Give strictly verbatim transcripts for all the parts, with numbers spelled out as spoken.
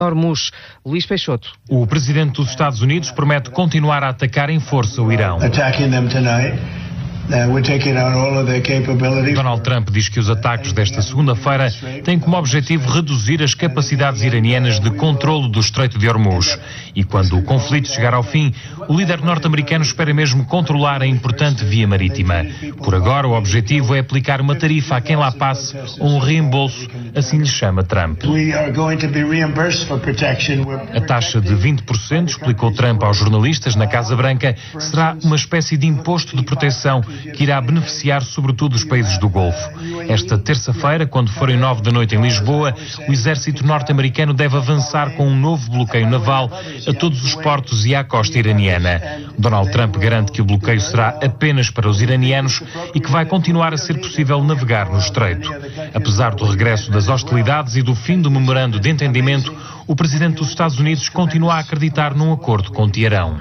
Hormuz. Luís Peixoto. O presidente dos Estados Unidos promete continuar a atacar em força o Irão. Donald Trump diz que os ataques desta segunda-feira têm como objetivo reduzir as capacidades iranianas de controlo do Estreito de Hormuz. E quando o conflito chegar ao fim, o líder norte-americano espera mesmo controlar a importante via marítima. Por agora, o objetivo é aplicar uma tarifa a quem lá passe ou um reembolso, assim lhe chama Trump. A taxa de vinte por cento, explicou Trump aos jornalistas na Casa Branca, será uma espécie de imposto de proteção que irá beneficiar sobretudo os países do Golfo. Esta terça-feira, quando forem nove da noite em Lisboa, o exército norte-americano deve avançar com um novo bloqueio naval a todos os portos e à costa iraniana. Donald Trump garante que o bloqueio será apenas para os iranianos e que vai continuar a ser possível navegar no estreito. Apesar do regresso das hostilidades e do fim do memorando de entendimento, o presidente dos Estados Unidos continua a acreditar num acordo com Teherão.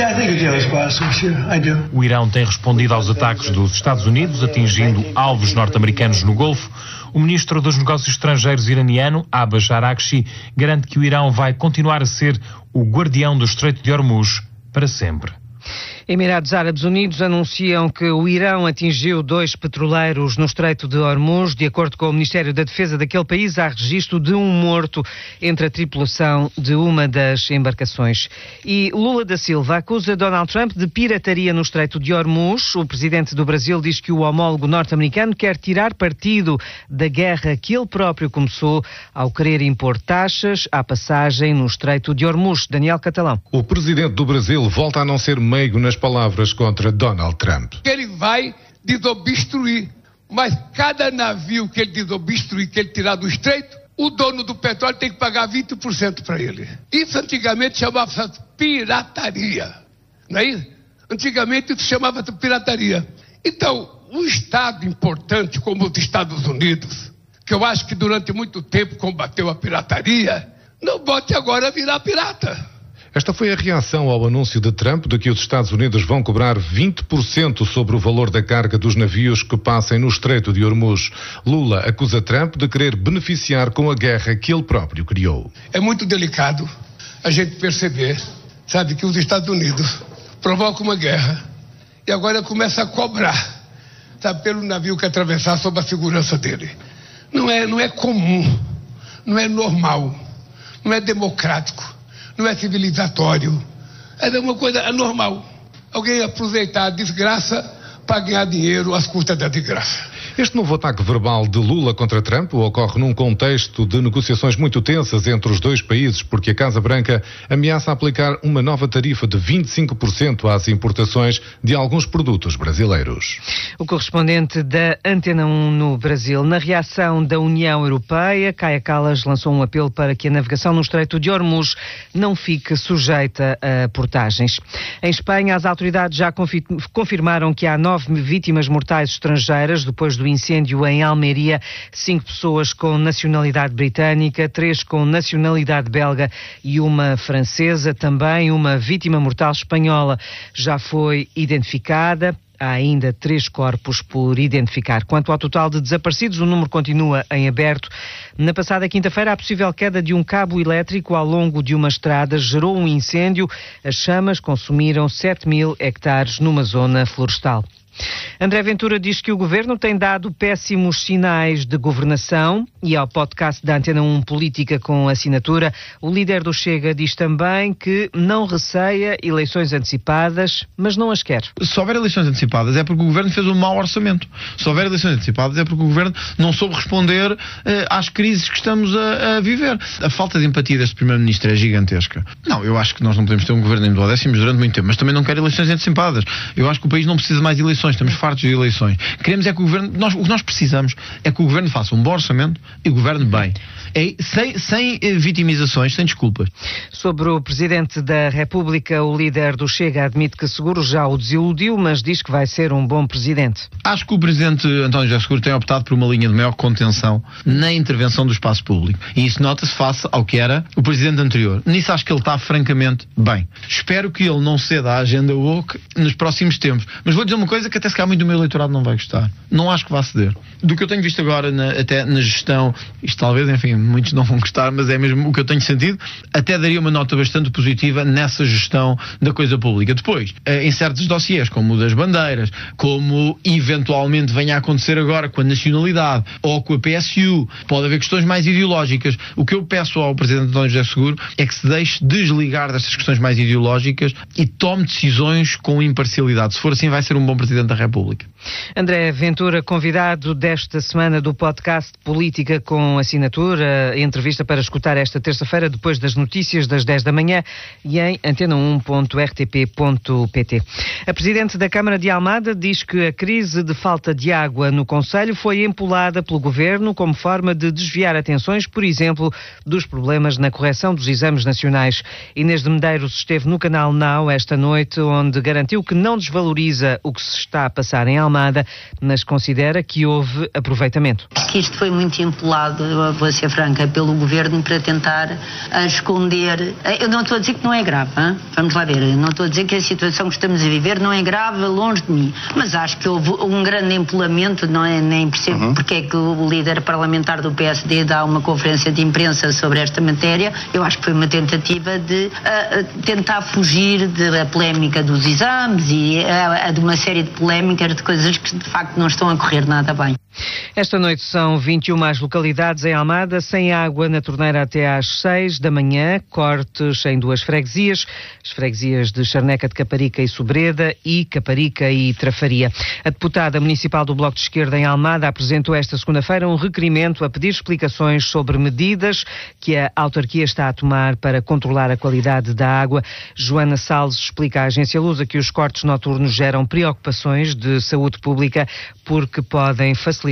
O Irão tem respondido aos ataques dos Estados Unidos, atingindo alvos norte-americanos no Golfo. O ministro dos Negócios Estrangeiros iraniano, Abbas Araghchi, garante que o Irão vai continuar a ser o guardião do Estreito de Hormuz para sempre. Emirados Árabes Unidos anunciam que o Irão atingiu dois petroleiros no Estreito de Hormuz. De acordo com o Ministério da Defesa daquele país, há registro de um morto entre a tripulação de uma das embarcações. E Lula da Silva acusa Donald Trump de pirataria no Estreito de Hormuz. O presidente do Brasil diz que o homólogo norte-americano quer tirar partido da guerra que ele próprio começou ao querer impor taxas à passagem no Estreito de Hormuz. Daniel Catalão. O presidente do Brasil volta a não ser meigo nas palavras contra Donald Trump. Ele vai desobstruir, mas cada navio que ele desobstruir, que ele tirar do estreito, o dono do petróleo tem que pagar vinte por cento para ele. Isso antigamente chamava-se pirataria, não é isso? Antigamente isso chamava-se pirataria. Então, um Estado importante como os Estados Unidos, que eu acho que durante muito tempo combateu a pirataria, não bote agora a virar pirata. Esta foi a reação ao anúncio de Trump de que os Estados Unidos vão cobrar vinte por cento sobre o valor da carga dos navios que passem no Estreito de Hormuz. Lula acusa Trump de querer beneficiar com a guerra que ele próprio criou. É muito delicado a gente perceber, sabe, que os Estados Unidos provocam uma guerra e agora começa a cobrar, sabe, pelo navio que atravessar sob a segurança dele. Não é, não é comum, não é normal, não é democrático. Não é civilizatório, é uma coisa anormal. Alguém aproveitar a desgraça para ganhar dinheiro às custas da desgraça. Este novo ataque verbal de Lula contra Trump ocorre num contexto de negociações muito tensas entre os dois países, porque a Casa Branca ameaça aplicar uma nova tarifa de vinte e cinco por cento às importações de alguns produtos brasileiros. O correspondente da Antena um no Brasil. Na reação da União Europeia, Kaia Kallas lançou um apelo para que a navegação no Estreito de Hormuz não fique sujeita a portagens. Em Espanha, as autoridades já confirmaram que há nove vítimas mortais estrangeiras depois do do incêndio em Almeria, cinco pessoas com nacionalidade britânica, três com nacionalidade belga e uma francesa. Também uma vítima mortal espanhola já foi identificada. Há ainda três corpos por identificar. Quanto ao total de desaparecidos, o número continua em aberto. Na passada quinta-feira, a possível queda de um cabo elétrico ao longo de uma estrada gerou um incêndio. As chamas consumiram sete mil hectares numa zona florestal. André Ventura diz que o governo tem dado péssimos sinais de governação e ao podcast da Antena um Política com Assinatura, o líder do Chega diz também que não receia eleições antecipadas, mas não as quer. Se houver eleições antecipadas é porque o governo fez um mau orçamento. Se houver eleições antecipadas é porque o governo não soube responder eh, às crises que estamos a, a viver. A falta de empatia deste primeiro-ministro é gigantesca. Não, eu acho que nós não podemos ter um governo em duodécimos durante muito tempo, mas também não quero eleições antecipadas. Eu acho que o país não precisa mais de eleições. Estamos fartos de eleições. Queremos é que o governo, nós, o que nós precisamos é que o governo faça um bom orçamento e governe bem. É, sem, sem vitimizações, sem desculpas. Sobre o Presidente da República, o líder do Chega admite que Seguro já o desiludiu, mas diz que vai ser um bom Presidente. Acho que o Presidente António José Seguro tem optado por uma linha de maior contenção na intervenção do espaço público. E isso nota-se face ao que era o Presidente anterior. Nisso acho que ele está francamente bem. Espero que ele não ceda à agenda woke nos próximos tempos. Mas vou dizer uma coisa que até se calhar muito do meu eleitorado não vai gostar. Não acho que vá ceder. Do que eu tenho visto agora, na, até na gestão, isto talvez, enfim, muitos não vão gostar, mas é mesmo o que eu tenho sentido, até daria uma nota bastante positiva nessa gestão da coisa pública. Depois, em certos dossiês, como o das bandeiras, como eventualmente venha a acontecer agora com a nacionalidade ou com a P S U, pode haver questões mais ideológicas. O que eu peço ao Presidente António José Seguro é que se deixe desligar destas questões mais ideológicas e tome decisões com imparcialidade. Se for assim, vai ser um bom Presidente da República. André Ventura, convidado desta semana do podcast Política com Assinatura, entrevista para escutar esta terça-feira, depois das notícias das dez da manhã e em antena um ponto r t p ponto p t. A Presidente da Câmara de Almada diz que a crise de falta de água no concelho foi empolada pelo Governo como forma de desviar atenções, por exemplo, dos problemas na correção dos exames nacionais. Inês de Medeiros esteve no canal Now esta noite, onde garantiu que não desvaloriza o que se está a passar em Almada, mas considera que houve aproveitamento. Que isto foi muito empolado, vou ser franca, pelo Governo para tentar esconder. Eu não estou a dizer que não é grave, hein? Vamos lá ver, eu não estou a dizer que a situação que estamos a viver não é grave, longe de mim, mas acho que houve um grande empolamento, não é? Nem percebo uhum. porque é que o líder parlamentar do P S D dá uma conferência de imprensa sobre esta matéria. Eu acho que foi uma tentativa de uh, tentar fugir da polémica dos exames e uh, de uma série de polémicas de coisas que de facto não estão a correr nada bem. Esta noite são vinte e uma as localidades em Almada sem água na torneira até às seis da manhã, cortes em duas freguesias, as freguesias de Charneca de Caparica e Sobreda e Caparica e Trafaria. A deputada municipal do Bloco de Esquerda em Almada apresentou esta segunda-feira um requerimento a pedir explicações sobre medidas que a autarquia está a tomar para controlar a qualidade da água. Joana Salles explica à agência Lusa que os cortes noturnos geram preocupações de saúde pública porque podem facilitar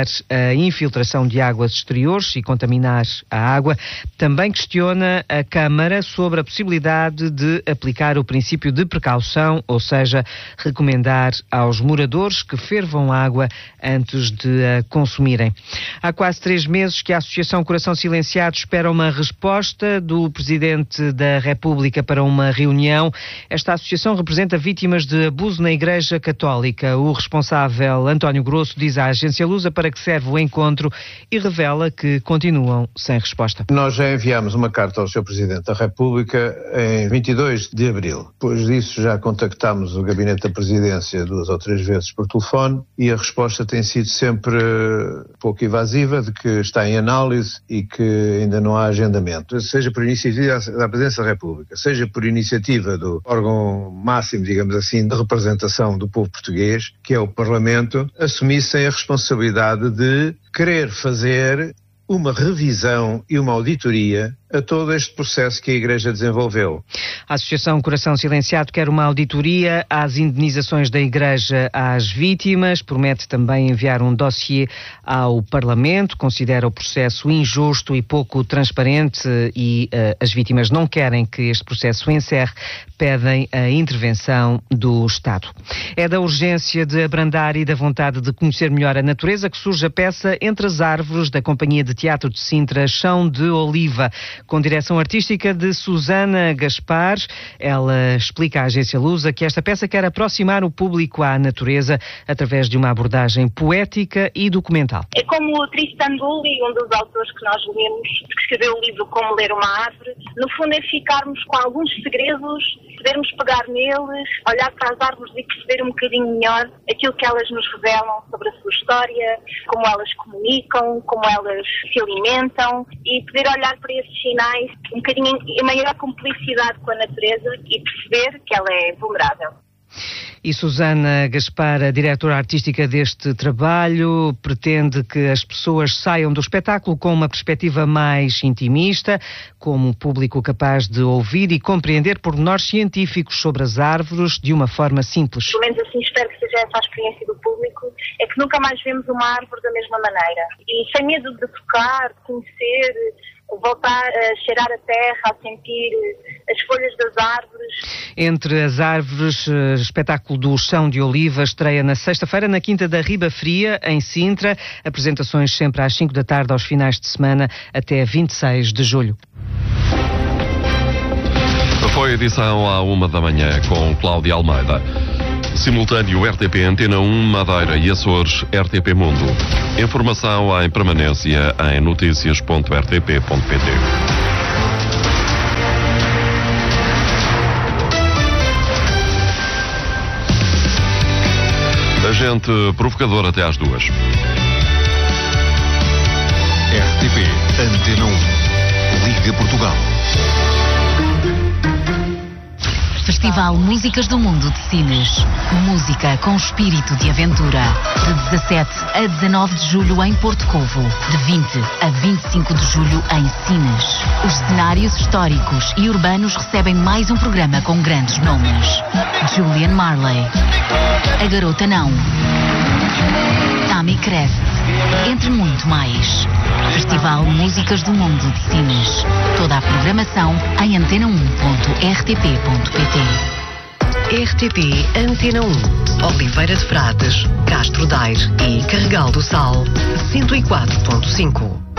a infiltração de águas exteriores e contaminar a água. Também questiona a Câmara sobre a possibilidade de aplicar o princípio de precaução, ou seja, recomendar aos moradores que fervam água antes de a consumirem. Há quase três meses que a Associação Coração Silenciado espera uma resposta do Presidente da República para uma reunião. Esta associação representa vítimas de abuso na Igreja Católica. O responsável, António Grosso, diz à agência Lusa para que serve o encontro e revela que continuam sem resposta. Nós já enviámos uma carta ao senhor Presidente da República em vinte e dois de abril. Depois disso já contactámos o Gabinete da Presidência duas ou três vezes por telefone e a resposta tem sido sempre pouco evasiva, de que está em análise e que ainda não há agendamento. Seja por iniciativa da Presidência da República, seja por iniciativa do órgão máximo, digamos assim, de representação do povo português, que é o Parlamento, assumissem a responsabilidade de querer fazer uma revisão e uma auditoria a todo este processo que a Igreja desenvolveu. A Associação Coração Silenciado quer uma auditoria às indenizações da Igreja às vítimas, promete também enviar um dossiê ao Parlamento, considera o processo injusto e pouco transparente e uh, as vítimas não querem que este processo encerre, pedem a intervenção do Estado. É da urgência de abrandar e da vontade de conhecer melhor a natureza que surge a peça Entre as Árvores, da Companhia de Teatro de Sintra, Chão de Oliva, com direção artística de Susana Gaspar. Ela explica à agência Lusa que esta peça quer aproximar o público à natureza através de uma abordagem poética e documental. É como o Tristan Dully, um dos autores que nós lemos, que escreveu o livro Como Ler uma Árvore. No fundo é ficarmos com alguns segredos, podermos pegar neles, olhar para as árvores e perceber um bocadinho melhor aquilo que elas nos revelam sobre a sua história, como elas comunicam, como elas se alimentam, e poder olhar para esses sinais um bocadinho em maior cumplicidade com a natureza e perceber que ela é vulnerável. E Susana Gaspar, a diretora artística deste trabalho, pretende que as pessoas saiam do espetáculo com uma perspectiva mais intimista, como um público capaz de ouvir e compreender pormenores científicos sobre as árvores de uma forma simples. Pelo menos assim espero que seja essa a experiência do público, é que nunca mais vemos uma árvore da mesma maneira. E sem medo de tocar, de conhecer, voltar a cheirar a terra, a sentir as folhas das árvores. Entre as Árvores, espetáculo do Chão de Oliva, estreia na sexta-feira na Quinta da Riba Fria, em Sintra. Apresentações sempre às cinco da tarde aos finais de semana até vinte e seis de julho. Foi a edição à uma da manhã com Cláudia Almeida. Simultâneo R T P Antena um, Madeira e Açores, R T P Mundo. Informação em permanência em notícias ponto r t p ponto p t. Agente provocador até às duas. R T P Antena um. Liga Portugal. Festival Músicas do Mundo de Sines. Música com espírito de aventura. De dezassete a dezanove de julho em Porto Covo. De vinte a vinte e cinco de julho em Sines. Os cenários históricos e urbanos recebem mais um programa com grandes nomes. Julian Marley. A Garota Não. Tammy Crest. Entre muito mais. Festival Músicas do Mundo de Sines. Toda a programação em antena um ponto r t p ponto p t. R T P Antena um. Oliveira de Frades, Castro Daire e Carregal do Sal. cento e quatro ponto cinco.